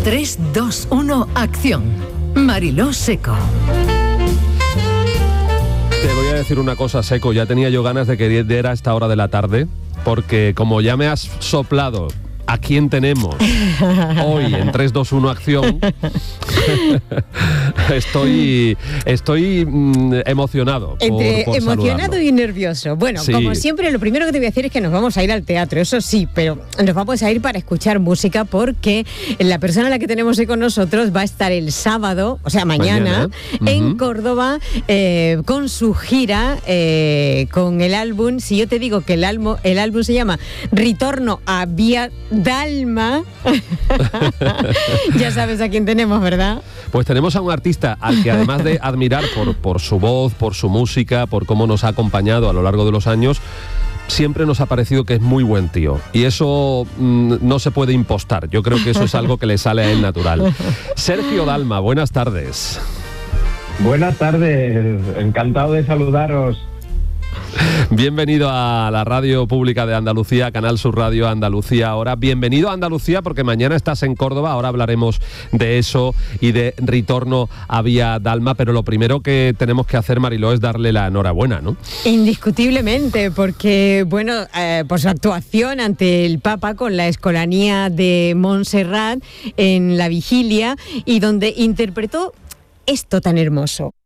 3, 2, 1, acción. Mariló Seco. Te voy a decir una cosa, Seco, ya tenía yo ganas de que diera esta hora de la tarde, porque como ya me has soplado a quién tenemos hoy en 3, 2, 1, acción, estoy emocionado por emocionado saludarlo. y nervioso. Bueno, Sí. Como siempre, lo primero que te voy a decir es que nos vamos a ir al teatro, eso sí, pero nos vamos a ir para escuchar música, porque la persona a la que tenemos hoy con nosotros va a estar el sábado, o sea, mañana. En Córdoba, con su gira, con el álbum. Si yo te digo que el álbum se llama Ritorno a Via Dalma, ya sabes a quién tenemos, ¿verdad? Pues tenemos a un artista al que, además de admirar por su voz, por su música, por cómo nos ha acompañado a lo largo de los años, siempre nos ha parecido que es muy buen tío. Y eso no se puede impostar. Yo creo que eso es algo que le sale a él natural. Sergio Dalma, buenas tardes. Buenas tardes, encantado de saludaros. Bienvenido a la radio pública de Andalucía, Canal Sur Radio Andalucía Ahora. Bienvenido a Andalucía, porque mañana estás en Córdoba. Ahora hablaremos de eso y de Ritorno a Via Dalma, pero lo primero que tenemos que hacer, Mariló, es darle la enhorabuena, ¿no? Indiscutiblemente, porque, bueno, por su actuación ante el Papa con la Escolanía de Montserrat en la vigilia, y donde interpretó esto tan hermoso.